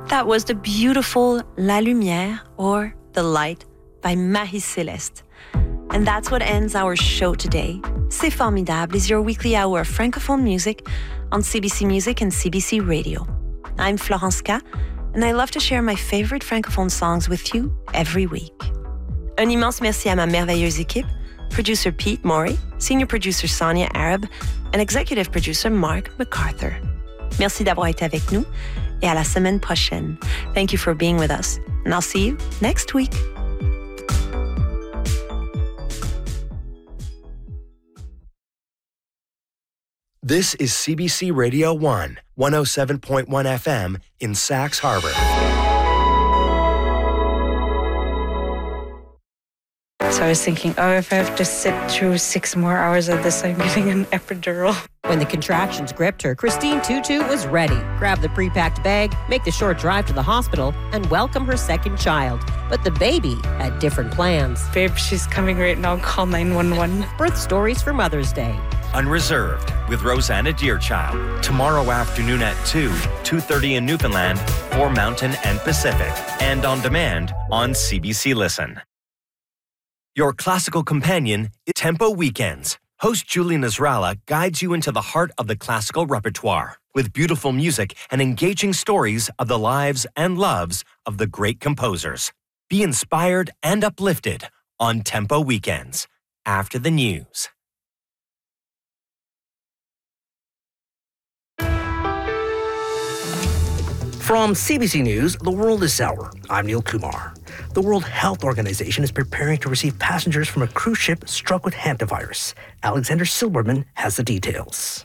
That was the beautiful La Lumière, or The Light, by Marie-Céleste. And that's what ends our show today. C'est Formidable is your weekly hour of Francophone music on CBC Music and CBC Radio. I'm Florence K, and I love to share my favorite Francophone songs with you every week. Un immense merci à ma merveilleuse équipe, producer Pete Morey, senior producer Sonia Arab, and executive producer Mark MacArthur. Merci d'avoir été avec nous, et à la semaine prochaine. Thank you for being with us, and I'll see you next week. This is CBC Radio 1, 107.1 FM in Sachs Harbor. So I was thinking, if I have to sit through 6 more hours of this, I'm getting an epidural. When the contractions gripped her, Christine Tutu was ready. Grab the pre-packed bag, make the short drive to the hospital, and welcome her second child. But the baby had different plans. Babe, she's coming right now. Call 911. Birth stories for Mother's Day. Unreserved with Rosanna Deerchild. Tomorrow afternoon at 2:30 in Newfoundland for Mountain and Pacific. And on demand on CBC Listen. Your classical companion, Tempo Weekends. Host Julie Nasrallah guides you into the heart of the classical repertoire with beautiful music and engaging stories of the lives and loves of the great composers. Be inspired and uplifted on Tempo Weekends after the news. From CBC News, The World This Hour, I'm Neil Kumar. The World Health Organization is preparing to receive passengers from a cruise ship struck with hantavirus. Alexander Silberman has the details.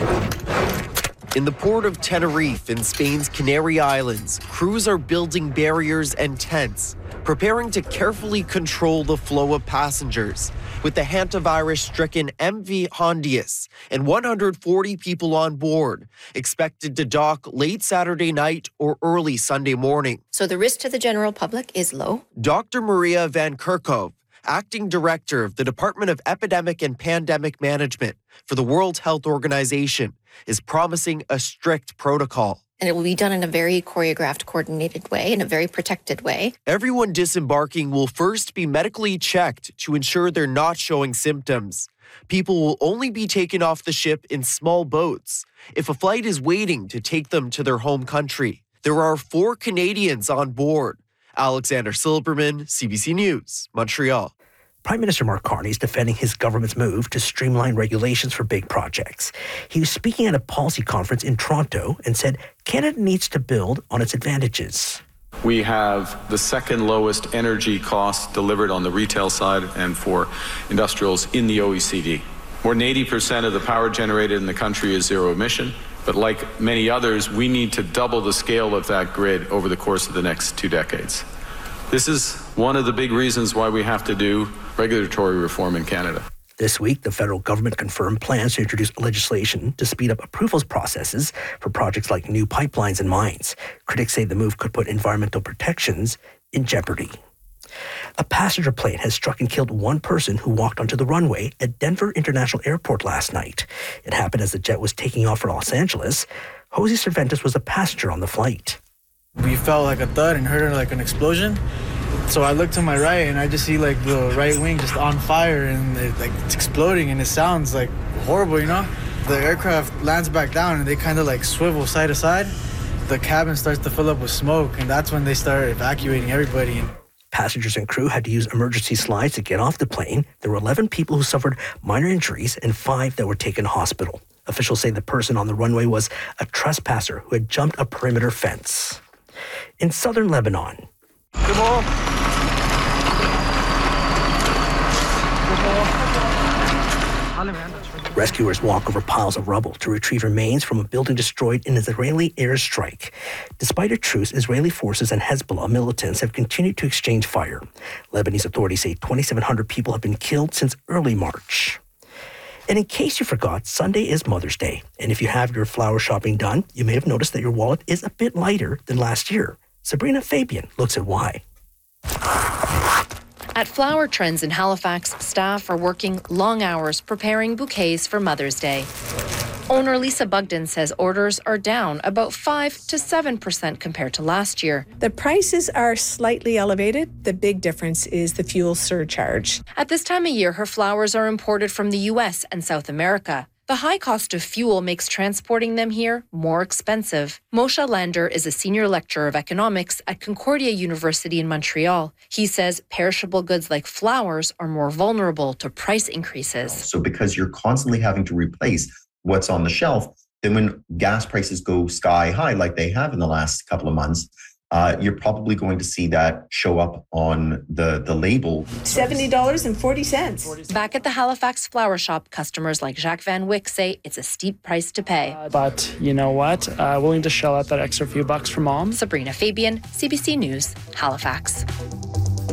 In the port of Tenerife in Spain's Canary Islands, crews are building barriers and tents, preparing to carefully control the flow of passengers. With the hantavirus-stricken MV Hondius and 140 people on board, expected to dock late Saturday night or early Sunday morning. So the risk to the general public is low. Dr. Maria Van Kerkhove, acting director of the Department of Epidemic and Pandemic Management for the World Health Organization, is promising a strict protocol. And it will be done in a very choreographed, coordinated way, in a very protected way. Everyone disembarking will first be medically checked to ensure they're not showing symptoms. People will only be taken off the ship in small boats if a flight is waiting to take them to their home country. There are 4 Canadians on board. Alexander Silberman, CBC News, Montreal. Prime Minister Mark Carney is defending his government's move to streamline regulations for big projects. He was speaking at a policy conference in Toronto and said Canada needs to build on its advantages. We have the second lowest energy costs delivered on the retail side and for industrials in the OECD. More than 80% of the power generated in the country is zero emission. But like many others, we need to double the scale of that grid over the course of the next 2 decades. This is one of the big reasons why we have to do regulatory reform in Canada. This week, the federal government confirmed plans to introduce legislation to speed up approvals processes for projects like new pipelines and mines. Critics say the move could put environmental protections in jeopardy. A passenger plane has struck and killed one person who walked onto the runway at Denver International Airport last night. It happened as the jet was taking off for Los Angeles. Jose Cervantes was a passenger on the flight. We felt like a thud and heard like an explosion. So I looked to my right and I just see like the right wing just on fire and it's exploding and it sounds like horrible, you know? The aircraft lands back down and they kind of like swivel side to side. The cabin starts to fill up with smoke and that's when they start evacuating everybody. Passengers and crew had to use emergency slides to get off the plane. There were 11 people who suffered minor injuries and 5 that were taken to hospital. Officials say the person on the runway was a trespasser who had jumped a perimeter fence. In southern Lebanon, rescuers walk over piles of rubble to retrieve remains from a building destroyed in an Israeli airstrike. Despite a truce, Israeli forces and Hezbollah militants have continued to exchange fire. Lebanese authorities say 2,700 people have been killed since early March. And in case you forgot, Sunday is Mother's Day. And if you have your flower shopping done, you may have noticed that your wallet is a bit lighter than last year. Sabrina Fabian looks at why. At Flower Trends in Halifax, staff are working long hours preparing bouquets for Mother's Day. Owner Lisa Bugden says orders are down about 5 to 7% compared to last year. The prices are slightly elevated. The big difference is the fuel surcharge. At this time of year, her flowers are imported from the U.S. and South America. The high cost of fuel makes transporting them here more expensive. Moshe Lander is a senior lecturer of economics at Concordia University in Montreal. He says perishable goods like flowers are more vulnerable to price increases. So because you're constantly having to replace what's on the shelf, then when gas prices go sky high like they have in the last couple of months, you're probably going to see that show up on the label. $70.40. Back at the Halifax Flower Shop, customers like Jacques Van Wyck say it's a steep price to pay. But you know what? Willing to shell out that extra few bucks for mom. Sabrina Fabian, CBC News, Halifax.